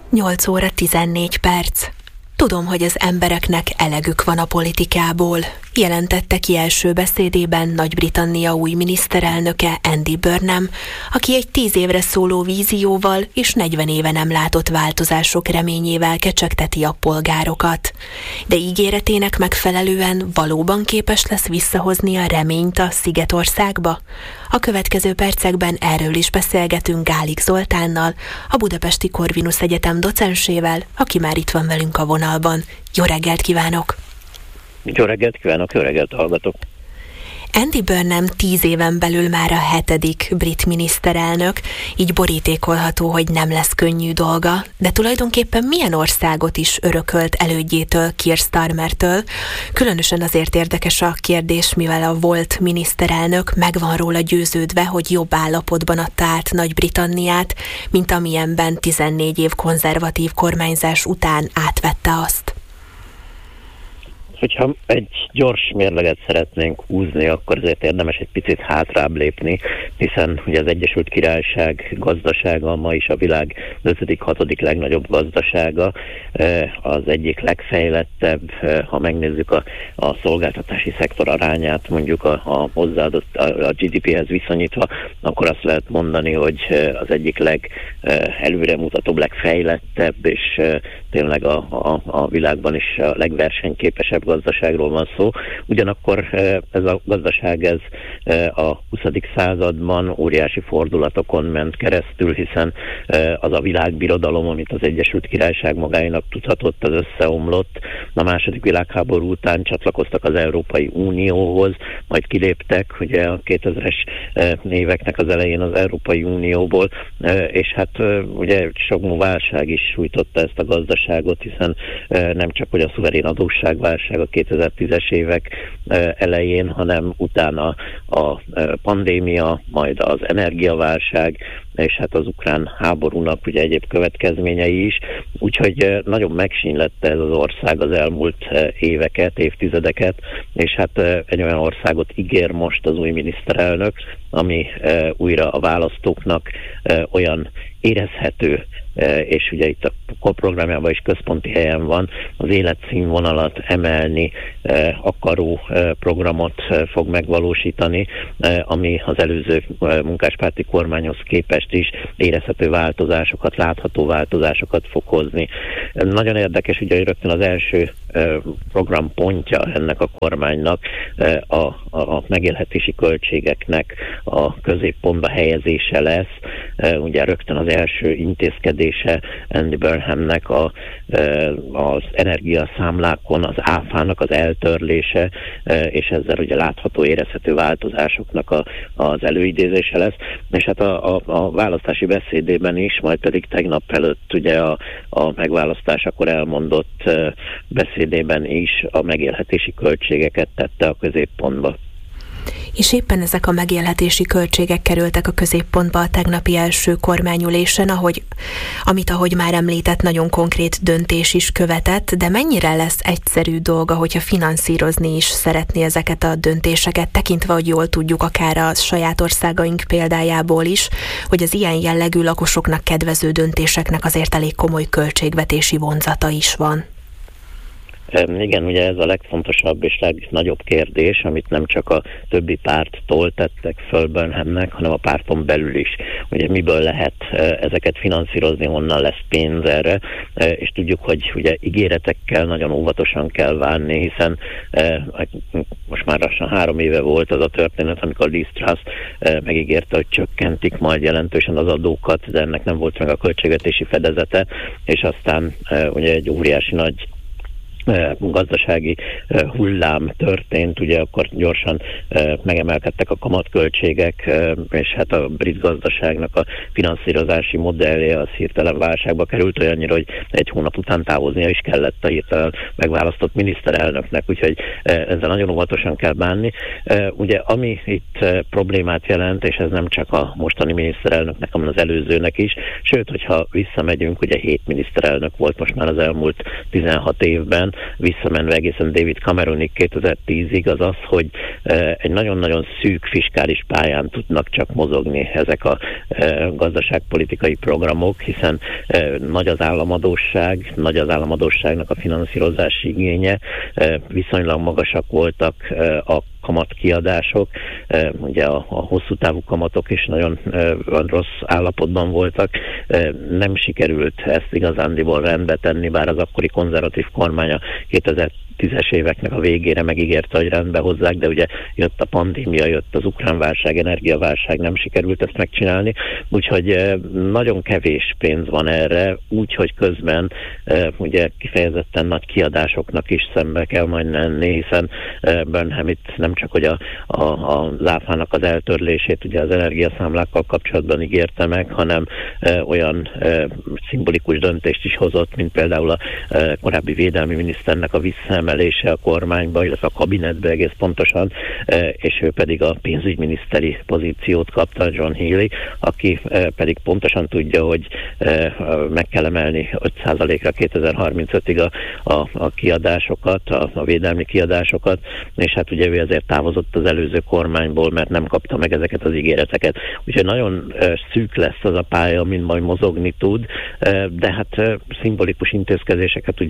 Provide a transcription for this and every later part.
8 óra 14 perc. Tudom, hogy az embereknek elegük van a politikából, jelentette ki első beszédében Nagy-Britannia új miniszterelnöke Andy Burnham, aki egy 10 évre szóló vízióval és 40 éve nem látott változások reményével kecsegteti a polgárokat. De ígéretének megfelelően valóban képes lesz visszahozni a reményt a Szigetországba? A következő percekben erről is beszélgetünk Gálik Zoltánnal, a Budapesti Corvinus Egyetem docensével, aki már itt van velünk a vonalban. Jó reggelt kívánok! Jó reggelt kívánok, jó reggelt hallgatok! Andy Burnham 10 éven belül már a 7. brit miniszterelnök, így borítékolható, hogy nem lesz könnyű dolga, de tulajdonképpen milyen országot is örökölt elődjétől, Keir Starmertől? Különösen azért érdekes a kérdés, mivel a volt miniszterelnök meg van róla győződve, hogy jobb állapotban adta át Nagy-Britanniát, mint amilyenben 14 év konzervatív kormányzás után átvette azt. Hogyha egy gyors mérleget szeretnénk húzni, akkor azért érdemes egy picit hátrább lépni, hiszen ugye az Egyesült Királyság gazdasága ma is a világ 5.-6. legnagyobb gazdasága, az egyik legfejlettebb, ha megnézzük a szolgáltatási szektor arányát, mondjuk a hozzáadott a GDP-hez viszonyítva, akkor azt lehet mondani, hogy az egyik legelőremutatóbb, legfejlettebb, és tényleg a világban is a legversenyképesebb gazdaságról van szó. Ugyanakkor ez a gazdaság a 20. században óriási fordulatokon ment keresztül, hiszen az a világbirodalom, amit az Egyesült Királyság magáinak tudhatott, az összeomlott. A második világháború után csatlakoztak az Európai Unióhoz, majd kiléptek ugye a 2000-es éveknek az elején az Európai Unióból, és hát ugye sok válság is sújtotta ezt a gazdaságot, hiszen nem csak hogy a szuverén adósságválság a 2010-es évek elején, hanem utána a pandémia, majd az energiaválság, és hát az ukrán háborúnak ugye egyéb következményei is. Úgyhogy nagyon megsínlette ez az ország az elmúlt éveket, évtizedeket, és hát egy olyan országot ígér most az új miniszterelnök, ami újra a választóknak olyan érezhető, és ugye itt a programjában is központi helyen van, az életszínvonalat emelni akaró programot fog megvalósítani, ami az előző munkáspárti kormányhoz képest is érezhető változásokat, látható változásokat fog hozni. Nagyon érdekes, ugye rögtön az első programpontja ennek a kormánynak a megélhetési költségeknek a középpontba helyezése lesz. Ugye rögtön az első intézkedése Andy Burnhamnek az energiaszámlákon az áfának az eltörlése, és ezzel ugye látható, érezhető változásoknak az előidézése lesz. És hát a választási beszédében is, majd pedig tegnap előtt ugye a megválasztásakor elmondott beszédében is a megélhetési költségeket tette a középpontba. És éppen ezek a megélhetési költségek kerültek a középpontba a tegnapi első kormányülésen, amit, ahogy már említett, nagyon konkrét döntés is követett, de mennyire lesz egyszerű dolga, hogyha finanszírozni is szeretné ezeket a döntéseket, tekintve, hogy jól tudjuk akár a saját országaink példájából is, hogy az ilyen jellegű lakosoknak kedvező döntéseknek azért elég komoly költségvetési vonzata is van. Igen, ugye ez a legfontosabb és legnagyobb kérdés, amit nem csak a többi párttól tettek föl Burnhamnek, hanem a párton belül is. Ugye miből lehet ezeket finanszírozni, honnan lesz pénz erre, és tudjuk, hogy ugye ígéretekkel nagyon óvatosan kell várni, hiszen most már lassan 3 éve volt az a történet, amikor Liz Truss megígérte, hogy csökkentik majd jelentősen az adókat, de ennek nem volt meg a költségvetési fedezete, és aztán ugye egy óriási nagy gazdasági hullám történt, ugye akkor gyorsan megemelkedtek a kamatköltségek, és hát a brit gazdaságnak a finanszírozási modellje az hirtelen válságba került, olyannyira, hogy 1 hónap után távoznia is kellett a hirtelen megválasztott miniszterelnöknek, úgyhogy ezzel nagyon óvatosan kell bánni. Ugye ami itt problémát jelent, és ez nem csak a mostani miniszterelnöknek, hanem az előzőnek is, sőt, hogyha visszamegyünk, ugye 7 miniszterelnök volt most már az elmúlt 16 évben, visszamenve egészen David Cameronig 2010-ig, az az, hogy egy nagyon-nagyon szűk fiskális pályán tudnak csak mozogni ezek a gazdaságpolitikai programok, hiszen nagy az államadósságnak a finanszírozási igénye, viszonylag magasak voltak a kamatkiadások, ugye a hosszú távú kamatok is nagyon rossz állapotban voltak, nem sikerült ezt igazándiból rendbe tenni, bár az akkori konzervatív kormány a 2010-es éveknek a végére megígérte, hogy rendbe hozzák, de ugye jött a pandémia, jött az ukrán válság, energiaválság, nem sikerült ezt megcsinálni, úgyhogy nagyon kevés pénz van erre, úgyhogy közben ugye kifejezetten nagy kiadásoknak is szembe kell majd menni, hiszen Burnham itt nem csak, hogy az áfának az eltörlését ugye az energiaszámlákkal kapcsolatban ígérte meg, hanem olyan szimbolikus döntést is hozott, mint például a korábbi védelmi miniszternek a visszaemelése a kormányba, illetve a kabinetbe egész pontosan, és ő pedig a pénzügyminiszteri pozíciót kapta, John Healey, aki pedig pontosan tudja, hogy meg kell emelni 5%-ra 2035-ig a kiadásokat, a védelmi kiadásokat, és hát ugye ő ezért távozott az előző kormányból, mert nem kapta meg ezeket az ígéreteket. Úgyhogy nagyon szűk lesz az a pálya, mint majd mozogni tud, de hát szimbolikus intézkedéseket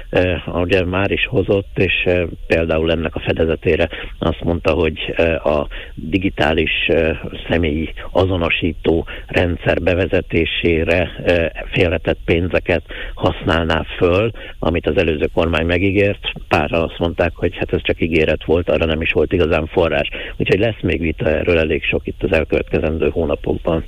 ugye már is hozott, és például ennek a fedezetére azt mondta, hogy a digitális személyi azonosító rendszer bevezetésére félretett pénzeket használná föl, amit az előző kormány megígért. Páran azt mondták, hogy hát ez csak ígéret volt, arra nem is volt igazán forrás. Úgyhogy lesz még vita erről elég sok itt az elkövetkezendő hónapokban.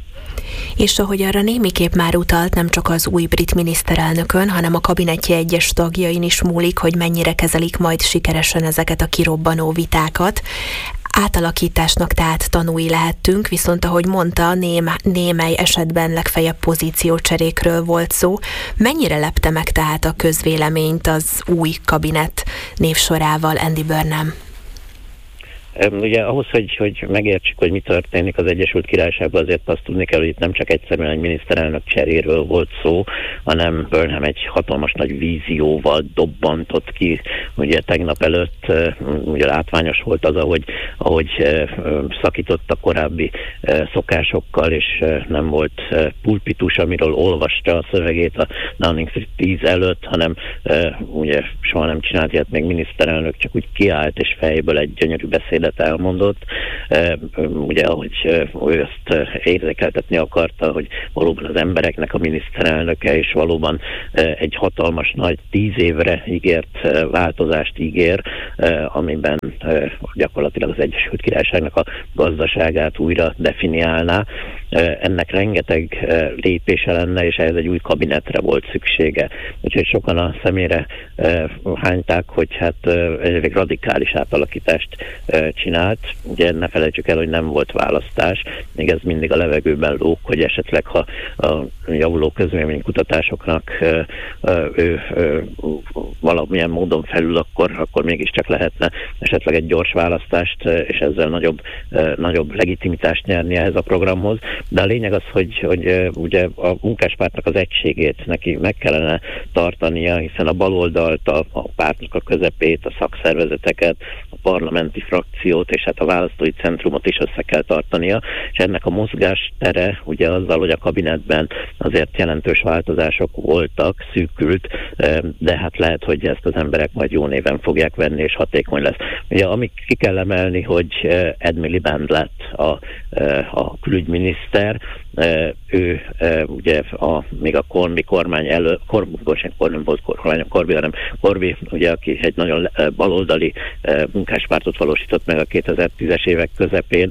És ahogy arra némiképp már utalt, nem csak az új brit miniszterelnökön, hanem a kabinetje egyes tagjain is múlik, hogy mennyire kezelik majd sikeresen ezeket a kirobbanó vitákat. Átalakításnak tehát tanúi lehettünk, viszont ahogy mondta, némely esetben legfeljebb pozíciócserékről volt szó. Mennyire lepte meg tehát a közvéleményt az új kabinet névsorával Andy Burnham? Ugye ahhoz, hogy megértsük, hogy mi történik az Egyesült Királyságban, azért azt tudni kell, hogy itt nem csak egyszerűen egy miniszterelnök cseréről volt szó, hanem Burnham egy hatalmas nagy vízióval dobbantott ki. Ugye tegnap előtt ugye látványos volt az, ahogy szakított a korábbi szokásokkal, és nem volt pulpitus, amiről olvasta a szövegét a Downing Street 10 előtt, hanem ugye soha nem csinált ilyet még miniszterelnök, csak úgy kiállt, és fejből egy gyönyörű beszédet elmondott. Ugye, ahogy ő ezt érzékeltetni akarta, hogy valóban az embereknek a miniszterelnöke, és valóban egy hatalmas nagy 10 évre ígért változást ígér, amiben gyakorlatilag az Egyesült Királyságnak a gazdaságát újra definiálná. Ennek rengeteg lépése lenne, és ehhez egy új kabinetre volt szüksége. Úgyhogy sokan a szemére hányták, hogy hát egy radikális átalakítást csinált. Ugye ne felejtsük el, hogy nem volt választás, még ez mindig a levegőben lóg, hogy esetleg ha a javuló közvéleménykutatásoknak ő valamilyen módon felül, akkor mégiscsak lehetne esetleg egy gyors választást, és ezzel nagyobb legitimitást nyerni ehhez a programhoz. De a lényeg az, hogy ugye a munkáspártnak az egységét neki meg kellene tartania, hiszen a baloldalt, a pártnak a közepét, a szakszervezeteket, a parlamenti frakciót, és hát a választói centrumot is össze kell tartania, és ennek a mozgástere ugye azzal, hogy a kabinetben azért jelentős változások voltak, szűkült, de hát lehet, hogy ezt az emberek majd jó néven fogják venni, és hatékony lesz. Ugye amit ki kell emelni, hogy Ed Miliband lett a külügyminiszter, ő ugye még a Corby kormány előtt, nem volt kormány, Corby, ugye, aki egy nagyon baloldali munkáspártot valósított meg a 2010-es évek közepén,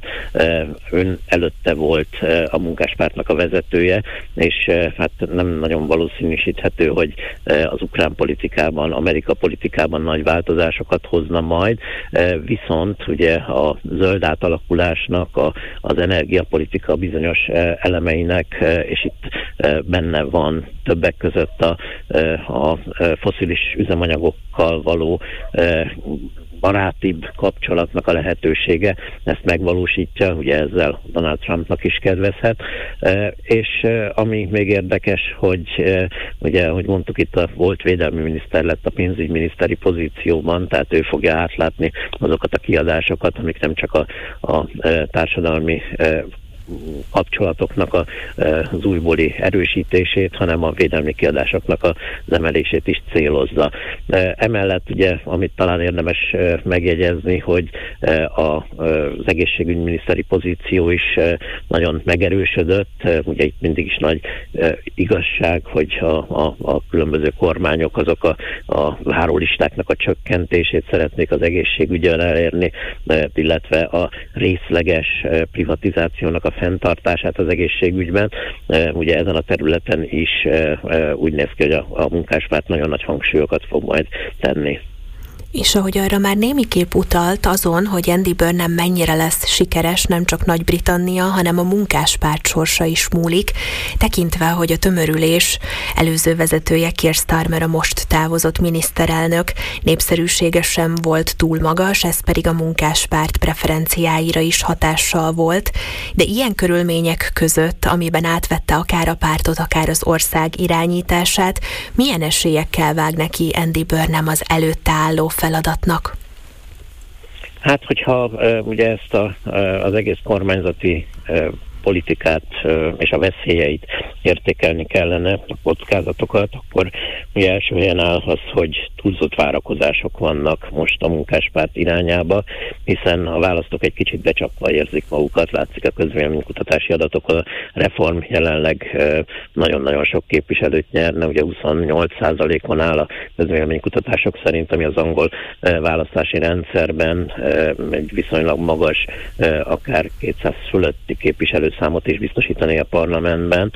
ön előtte volt a munkáspártnak a vezetője, és hát nem nagyon valószínűsíthető, hogy az ukrán politikában, Amerika politikában nagy változásokat hozna majd, viszont ugye a zöld átalakulásnak, az energiapolitika bizonyos elemeinek, és itt benne van többek között a fosszilis üzemanyagokkal való barátibb kapcsolatnak a lehetősége ezt megvalósítja, ugye ezzel Donald Trumpnak is kedvezhet. És ami még érdekes, hogy ugye, ahogy mondtuk, itt a volt védelmi miniszter lett a pénzügyminiszteri pozícióban, tehát ő fogja átlátni azokat a kiadásokat, amik nem csak a társadalmi kapcsolatoknak az újbóli erősítését, hanem a védelmi kiadásoknak az emelését is célozza. Emellett ugye, amit talán érdemes megjegyezni, hogy az egészségügyminiszteri pozíció is nagyon megerősödött. Ugye itt mindig is nagy igazság, hogy a különböző kormányok azok a várólistáknak a csökkentését szeretnék az egészségügyön elérni, illetve a részleges privatizációnak a fenntartását az egészségügyben. Ugye ezen a területen is úgy néz ki, hogy a munkáspárt nagyon nagy hangsúlyokat fog majd tenni. És ahogy arra már némiképp utalt azon, hogy Andy Burnham mennyire lesz sikeres, nem csak Nagy-Britannia, hanem a munkáspárt sorsa is múlik, tekintve, hogy a tömörülés előző vezetője Keir Starmer, a most távozott miniszterelnök népszerűsége sem volt túl magas, ez pedig a munkáspárt preferenciáira is hatással volt, de ilyen körülmények között, amiben átvette akár a pártot, akár az ország irányítását, milyen esélyekkel vág neki Andy Burnham az előtte álló feladatnak? Hát, hogyha ugye ezt az egész kormányzati politikát és a veszélyeit értékelni kellene, a kockázatokat, akkor ugye első helyen áll az, hogy túlzott várakozások vannak most a munkáspárt irányába, hiszen a választók egy kicsit becsapva érzik magukat, látszik a közvéleménykutatási adatok, a reform jelenleg nagyon-nagyon sok képviselőt nyerne, ugye 28%-on áll a közvéleménykutatások szerint, ami az angol választási rendszerben egy viszonylag magas, akár 200 fölötti képviselőszámot is biztosítani a parlamentben.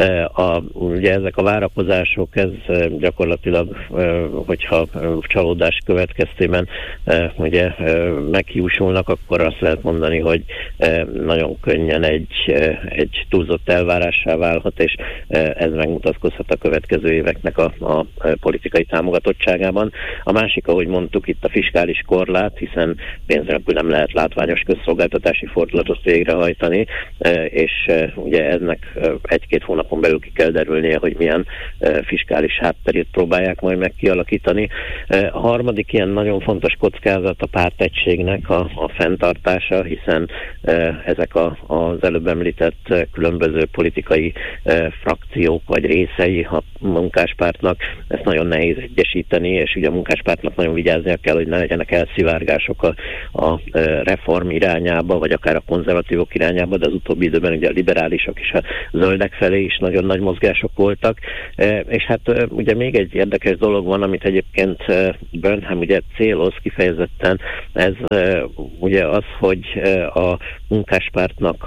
Ugye ezek a várakozások, ez gyakorlatilag, hogyha csalódás következtében ugye meghiúsulnak, akkor azt lehet mondani, hogy nagyon könnyen egy túlzott elvárássá válhat, és ez megmutatkozhat a következő éveknek a politikai támogatottságában. A másik, ahogy mondtuk, itt a fiskális korlát, hiszen pénz nélkül nem lehet látványos közszolgáltatási fordulatot végrehajtani, és ugye ennek egy-két hónapon belül ki kell derülnie, hogy milyen fiskális hátterét próbálják majd meg kialakítani. A harmadik ilyen nagyon fontos kockázat a pártegységnek a fenntartása, hiszen ezek az előbb említett különböző politikai frakciók vagy részei a munkáspártnak, ezt nagyon nehéz egyesíteni, és ugye a munkáspártnak nagyon vigyáznia kell, hogy ne legyenek elszivárgások a reform irányába, vagy akár a konzervatívok irányába, de az utóbbi időben ugye a liberálisok és a zöldek felé is nagyon nagy mozgások voltak. És hát ugye még egy érdekes dolog van, amit egyébként Burnham ugye céloz kifejezetten, ez ugye az, hogy a munkáspártnak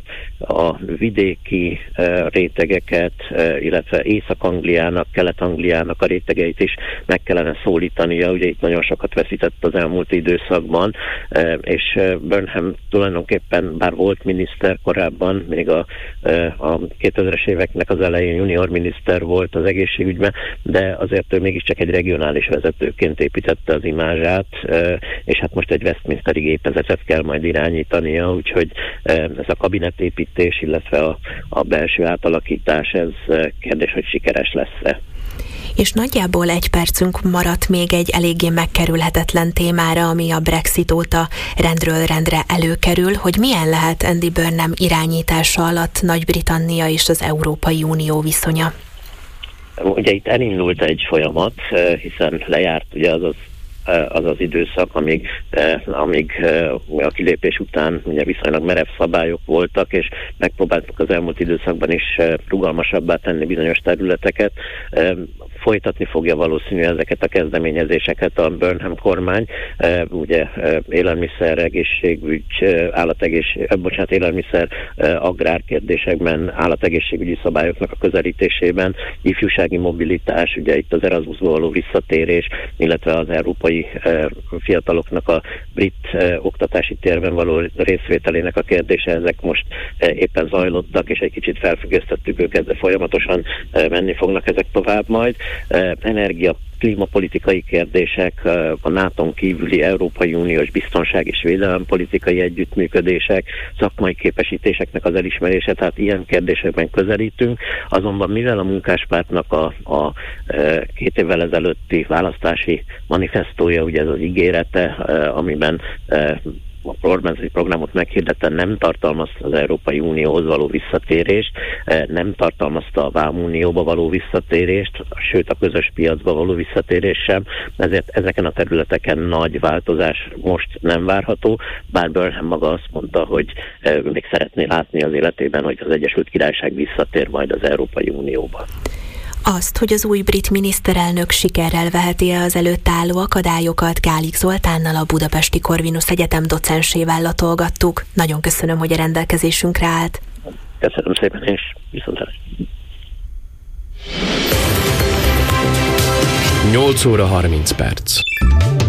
a vidéki rétegeket, illetve Észak-Angliának, Kelet-Angliának a rétegeit is meg kellene szólítania. Ugye itt nagyon sokat veszített az elmúlt időszakban, és Burnham tulajdonképpen, bár volt miniszter korábban, még a 2000-es éveknek az elején junior miniszter volt az egészségügyben, de azért ő mégiscsak egy regionális vezetőként építette az imázsát, és hát most egy westminsteri gépezetet kell majd irányítania, úgyhogy ez a kabinetépítés, illetve a belső átalakítás, ez kérdés, hogy sikeres lesz-e. És nagyjából egy percünk maradt még egy eléggé megkerülhetetlen témára, ami a Brexit óta rendről rendre előkerül, hogy milyen lehet Andy Burnham irányítása alatt Nagy-Britannia és az Európai Unió viszonya. Ugye itt elindult egy folyamat, hiszen lejárt ugye az időszak, amíg a kilépés után ugye viszonylag merev szabályok voltak, és megpróbáltuk az elmúlt időszakban is rugalmasabbá tenni bizonyos területeket. Folytatni fogja valószínűleg ezeket a kezdeményezéseket a Burnham kormány, ugye élelmiszer, egészségügy, élelmiszer, agrárkérdésekben, állategészségügyi szabályoknak a közelítésében, ifjúsági mobilitás, ugye itt az Erasmusból való visszatérés, illetve az európai fiataloknak a brit oktatási térben való részvételének a kérdése, ezek most éppen zajlottak, és egy kicsit felfüggesztettük őket, de folyamatosan menni fognak ezek tovább majd. klímapolitikai kérdések, a NATO-n kívüli Európai Uniós biztonság és védelempolitikai együttműködések, szakmai képesítéseknek az elismerése, tehát ilyen kérdésekben közelítünk, azonban mivel a Munkáspártnak a 2 évvel ezelőtti választási manifestója, ugye ez az ígérete, amiben a kormányzati programot meghirdette, nem tartalmazta az Európai Unióhoz való visszatérést, nem tartalmazta a Vámunióba való visszatérést, sőt a közös piacba való visszatérést sem, ezért ezeken a területeken nagy változás most nem várható, bár Burnham maga azt mondta, hogy ő még szeretné látni az életében, hogy az Egyesült Királyság visszatér majd az Európai Unióba. Azt, hogy az új brit miniszterelnök sikerrel veheti az előtt álló akadályokat, Gálik Zoltánnal, a Budapesti Corvinus Egyetem docensével latolgattuk. Nagyon köszönöm, hogy a rendelkezésünkre állt. Köszönöm szépen, és viszontlátásra. 8 óra 30 perc.